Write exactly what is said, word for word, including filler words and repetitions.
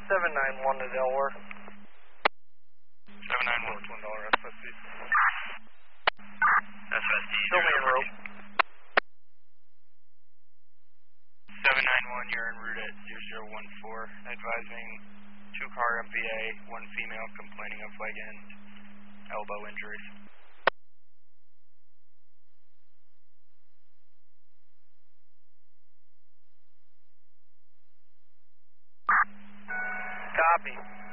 seven nine one to Delaware. seven nine one. one dollar S S D. S S D. Show me en route. seven nine one, you're en route at zero zero one four. Advising two car M V A, one female complaining of leg and elbow injuries. Copy.